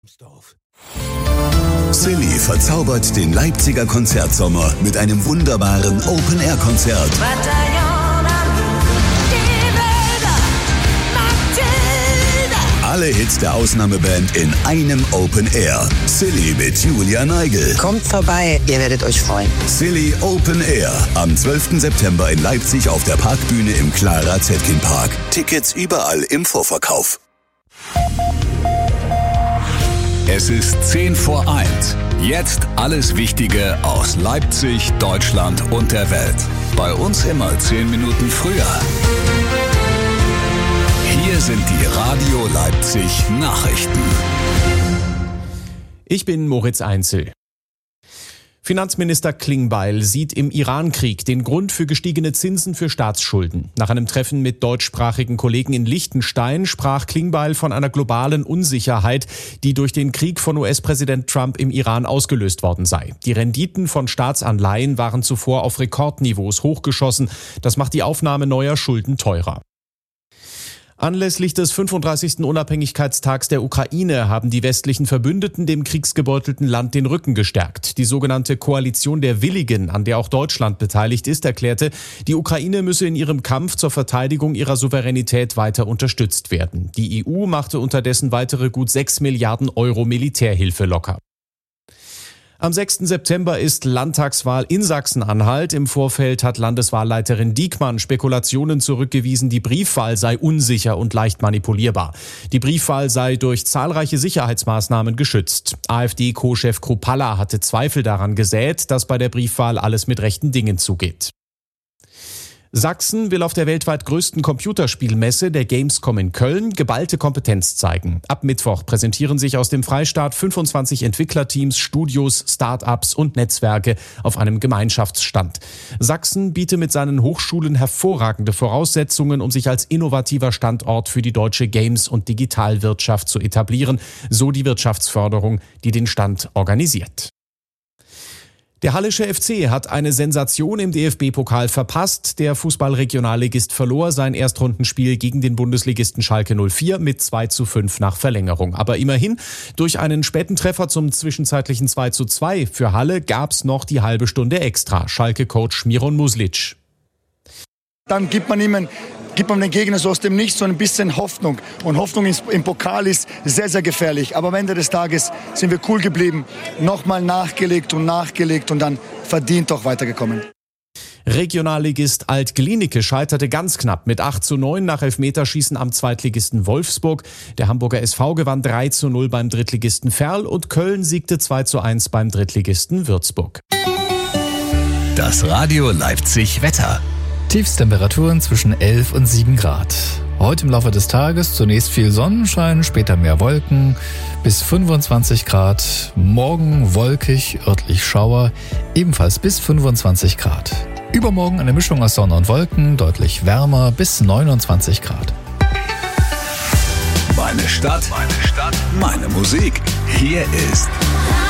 Silly verzaubert den Leipziger Konzertsommer mit einem wunderbaren Open-Air-Konzert. Alle Hits der Ausnahmeband in einem Open Air. Silly mit Julia Neigel. Kommt vorbei, ihr werdet euch freuen. Silly Open Air. Am 12. September in Leipzig auf der Parkbühne im Clara Zetkin Park. Tickets überall im Vorverkauf. Es ist 10:10. Jetzt alles Wichtige aus Leipzig, Deutschland und der Welt. Bei uns immer 10 Minuten früher. Hier sind die Radio Leipzig Nachrichten. Ich bin Moritz Einzel. Finanzminister Klingbeil sieht im Iran-Krieg den Grund für gestiegene Zinsen für Staatsschulden. Nach einem Treffen mit deutschsprachigen Kollegen in Liechtenstein sprach Klingbeil von einer globalen Unsicherheit, die durch den Krieg von US-Präsident Trump im Iran ausgelöst worden sei. Die Renditen von Staatsanleihen waren zuvor auf Rekordniveaus hochgeschossen. Das macht die Aufnahme neuer Schulden teurer. Anlässlich des 35. Unabhängigkeitstags der Ukraine haben die westlichen Verbündeten dem kriegsgebeutelten Land den Rücken gestärkt. Die sogenannte Koalition der Willigen, an der auch Deutschland beteiligt ist, erklärte, die Ukraine müsse in ihrem Kampf zur Verteidigung ihrer Souveränität weiter unterstützt werden. Die EU machte unterdessen weitere gut 6 Milliarden Euro Militärhilfe locker. Am 6. September ist Landtagswahl in Sachsen-Anhalt. Im Vorfeld hat Landeswahlleiterin Diekmann Spekulationen zurückgewiesen, die Briefwahl sei unsicher und leicht manipulierbar. Die Briefwahl sei durch zahlreiche Sicherheitsmaßnahmen geschützt. AfD-Co-Chef Kruppalla hatte Zweifel daran gesät, dass bei der Briefwahl alles mit rechten Dingen zugeht. Sachsen will auf der weltweit größten Computerspielmesse, der Gamescom in Köln, geballte Kompetenz zeigen. Ab Mittwoch präsentieren sich aus dem Freistaat 25 Entwicklerteams, Studios, Start-ups und Netzwerke auf einem Gemeinschaftsstand. Sachsen biete mit seinen Hochschulen hervorragende Voraussetzungen, um sich als innovativer Standort für die deutsche Games- und Digitalwirtschaft zu etablieren, so die Wirtschaftsförderung, die den Stand organisiert. Der Hallische FC hat eine Sensation im DFB-Pokal verpasst. Der Fußballregionalligist verlor sein Erstrundenspiel gegen den Bundesligisten Schalke 04 mit 2:5 nach Verlängerung. Aber immerhin, durch einen späten Treffer zum zwischenzeitlichen 2:2 für Halle gab's noch die halbe Stunde extra. Schalke-Coach Miron Muslic. Dann gibt man dem Gegner so aus dem Nichts so ein bisschen Hoffnung. Und Hoffnung im Pokal ist sehr, sehr gefährlich. Aber am Ende des Tages sind wir cool geblieben. Nochmal nachgelegt und dann verdient auch weitergekommen. Regionalligist Alt-Glienicke scheiterte ganz knapp mit 8:9 nach Elfmeterschießen am Zweitligisten Wolfsburg. Der Hamburger SV gewann 3:0 beim Drittligisten Verl und Köln siegte 2:1 beim Drittligisten Würzburg. Das Radio Leipzig Wetter. Tiefstemperaturen zwischen 11 und 7 Grad. Heute im Laufe des Tages zunächst viel Sonnenschein, später mehr Wolken, bis 25 Grad. Morgen wolkig, örtlich Schauer, ebenfalls bis 25 Grad. Übermorgen eine Mischung aus Sonne und Wolken, deutlich wärmer, bis 29 Grad. Meine Stadt, meine Musik. Hier ist